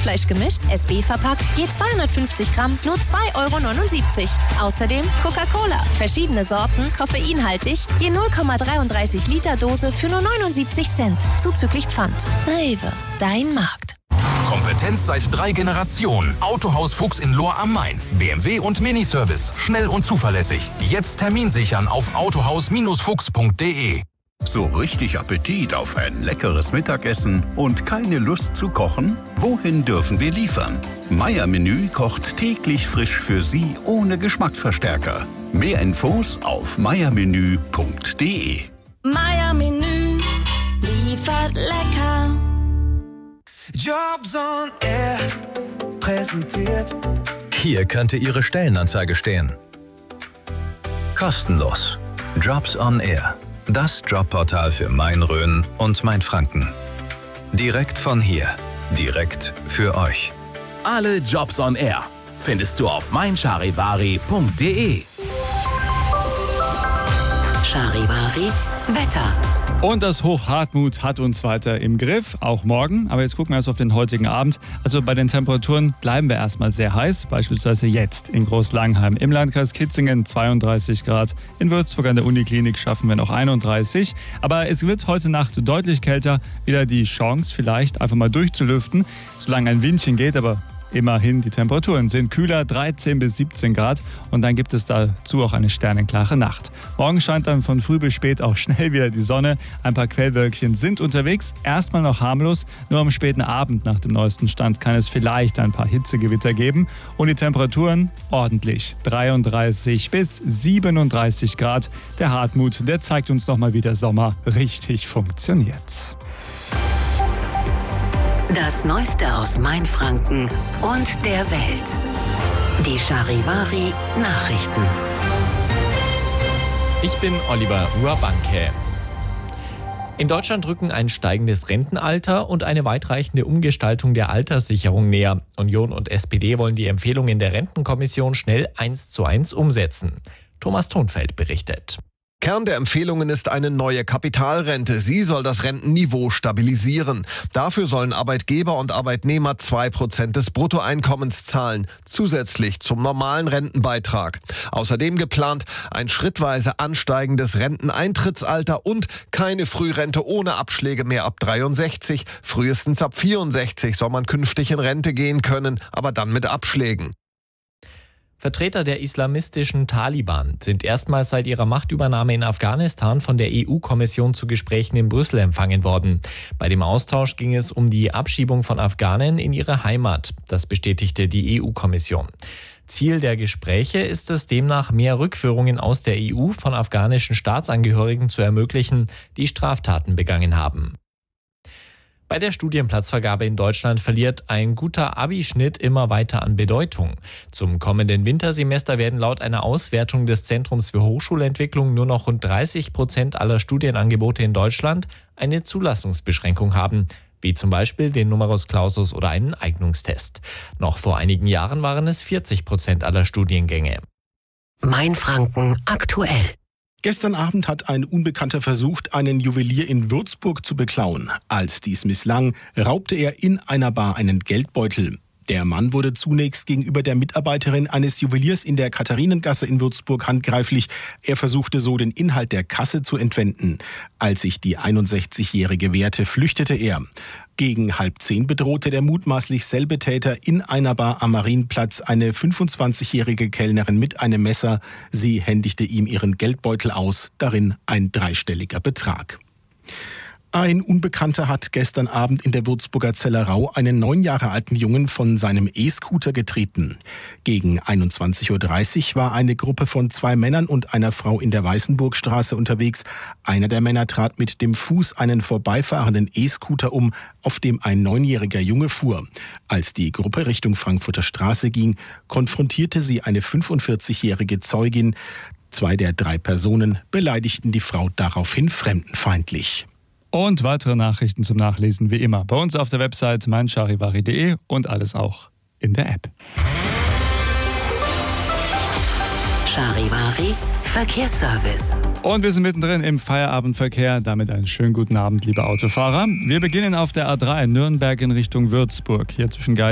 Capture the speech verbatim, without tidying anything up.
Hackfleisch gemischt, S B verpackt, je zweihundertfünfzig Gramm, nur zwei Euro neunundsiebzig. Außerdem Coca-Cola, verschiedene Sorten, koffeinhaltig, je null Komma dreiunddreißig Liter Dose für nur neunundsiebzig Cent, zuzüglich Pfand. Rewe, dein Markt. Kompetenz seit drei Generationen. Autohaus Fuchs in Lohr am Main. B M W und Miniservice. Schnell und zuverlässig. Jetzt Termin sichern auf autohaus Fuchs punkt de. So richtig Appetit auf ein leckeres Mittagessen und keine Lust zu kochen? Wohin dürfen wir liefern? Meier Menü kocht täglich frisch für Sie ohne Geschmacksverstärker. Mehr Infos auf meier menü punkt de. Meier Menü liefert lecker. Jobs on Air präsentiert. Hier könnte Ihre Stellenanzeige stehen. Kostenlos. Jobs on Air. Das Jobportal für Main-Rhön und Mainfranken. Direkt von hier. Direkt für euch. Alle Jobs on Air findest du auf mein charivari punkt de. Charivari Wetter. Und das Hoch Hartmut hat uns weiter im Griff, auch morgen. Aber jetzt gucken wir erst auf den heutigen Abend. Also bei den Temperaturen bleiben wir erstmal sehr heiß. Beispielsweise jetzt in Großlangheim im Landkreis Kitzingen zweiunddreißig Grad. In Würzburg an der Uniklinik schaffen wir noch einunddreißig. Aber es wird heute Nacht deutlich kälter. Wieder die Chance vielleicht einfach mal durchzulüften, solange ein Windchen geht. Aber immerhin, die Temperaturen sind kühler, dreizehn bis siebzehn Grad, und dann gibt es dazu auch eine sternenklare Nacht. Morgen scheint dann von früh bis spät auch schnell wieder die Sonne. Ein paar Quellwölkchen sind unterwegs, erstmal noch harmlos. Nur am späten Abend nach dem neuesten Stand kann es vielleicht ein paar Hitzegewitter geben. Und die Temperaturen ordentlich, dreiunddreißig bis siebenunddreißig Grad. Der Hartmut, der zeigt uns nochmal, wie der Sommer richtig funktioniert. Das Neueste aus Mainfranken und der Welt. Die Charivari Nachrichten. Ich bin Oliver Ruabanke. In Deutschland rücken ein steigendes Rentenalter und eine weitreichende Umgestaltung der Alterssicherung näher. Union und S P D wollen die Empfehlungen der Rentenkommission schnell eins zu eins umsetzen. Thomas Thonfeld berichtet. Kern der Empfehlungen ist eine neue Kapitalrente. Sie soll das Rentenniveau stabilisieren. Dafür sollen Arbeitgeber und Arbeitnehmer zwei Prozent des Bruttoeinkommens zahlen, zusätzlich zum normalen Rentenbeitrag. Außerdem geplant ein schrittweise ansteigendes Renteneintrittsalter und keine Frührente ohne Abschläge mehr ab dreiundsechzig. Frühestens ab vierundsechzig soll man künftig in Rente gehen können, aber dann mit Abschlägen. Vertreter der islamistischen Taliban sind erstmals seit ihrer Machtübernahme in Afghanistan von der E U-Kommission zu Gesprächen in Brüssel empfangen worden. Bei dem Austausch ging es um die Abschiebung von Afghanen in ihre Heimat. Das bestätigte die E U-Kommission. Ziel der Gespräche ist es demnach, mehr Rückführungen aus der E U von afghanischen Staatsangehörigen zu ermöglichen, die Straftaten begangen haben. Bei der Studienplatzvergabe in Deutschland verliert ein guter Abischnitt immer weiter an Bedeutung. Zum kommenden Wintersemester werden laut einer Auswertung des Zentrums für Hochschulentwicklung nur noch rund dreißig Prozent aller Studienangebote in Deutschland eine Zulassungsbeschränkung haben, wie zum Beispiel den Numerus Clausus oder einen Eignungstest. Noch vor einigen Jahren waren es vierzig Prozent aller Studiengänge. Mainfranken aktuell. Gestern Abend hat ein Unbekannter versucht, einen Juwelier in Würzburg zu beklauen. Als dies misslang, raubte er in einer Bar einen Geldbeutel. Der Mann wurde zunächst gegenüber der Mitarbeiterin eines Juweliers in der Katharinengasse in Würzburg handgreiflich. Er versuchte so, den Inhalt der Kasse zu entwenden. Als sich die einundsechzigjährige wehrte, flüchtete er. Gegen halb zehn bedrohte der mutmaßlich selbe Täter in einer Bar am Marienplatz eine fünfundzwanzigjährige Kellnerin mit einem Messer. Sie händigte ihm ihren Geldbeutel aus, darin ein dreistelliger Betrag. Ein Unbekannter hat gestern Abend in der Würzburger Zellerau einen neun Jahre alten Jungen von seinem E-Scooter getreten. Gegen einundzwanzig Uhr dreißig war eine Gruppe von zwei Männern und einer Frau in der Weißenburgstraße unterwegs. Einer der Männer trat mit dem Fuß einen vorbeifahrenden E-Scooter um, auf dem ein neunjähriger Junge fuhr. Als die Gruppe Richtung Frankfurter Straße ging, konfrontierte sie eine fünfundvierzigjährige Zeugin. Zwei der drei Personen beleidigten die Frau daraufhin fremdenfeindlich. Und weitere Nachrichten zum Nachlesen wie immer bei uns auf der Website mein charivari punkt de und alles auch in der App. Charivari Verkehrsservice. Und wir sind mittendrin im Feierabendverkehr. Damit einen schönen guten Abend, liebe Autofahrer. Wir beginnen auf der A drei Nürnberg in Richtung Würzburg. Hier zwischen